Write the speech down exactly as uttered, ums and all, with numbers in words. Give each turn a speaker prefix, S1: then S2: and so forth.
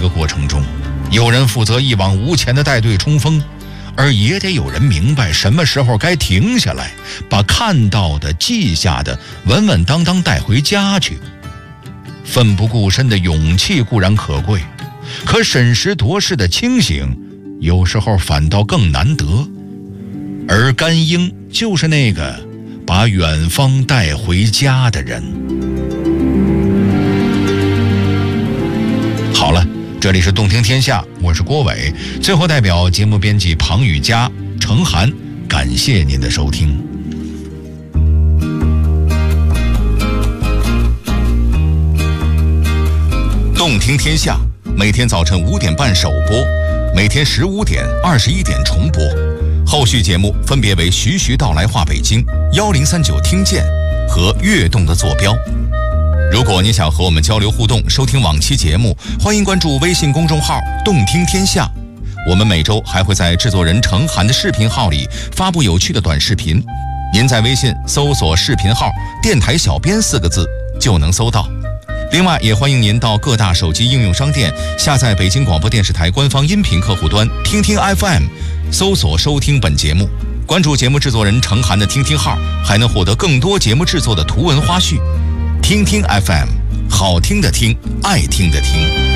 S1: 个过程中，有人负责一往无前的带队冲锋，而也得有人明白什么时候该停下来，把看到的记下的稳稳当当带回家去。奋不顾身的勇气固然可贵，可审时度势的清醒有时候反倒更难得。而甘英就是那个把远方带回家的人。好了，这里是动听天下，我是郭伟。最后代表节目编辑庞宇佳、程涵，感谢您的收听。动听天下每天早晨五点半首播，每天十五点、二十一点重播。后续节目分别为徐徐道来话北京、幺零三九听见和跃动的坐标。如果你想和我们交流互动，收听往期节目，欢迎关注微信公众号动听天下。我们每周还会在制作人程涵的视频号里发布有趣的短视频，您在微信搜索视频号电台小编四个字就能搜到。另外也欢迎您到各大手机应用商店下载北京广播电视台官方音频客户端听听 F M， 搜索收听本节目，关注节目制作人程涵的听听号，还能获得更多节目制作的图文花絮。听听 F M， 好听的听，爱听的听。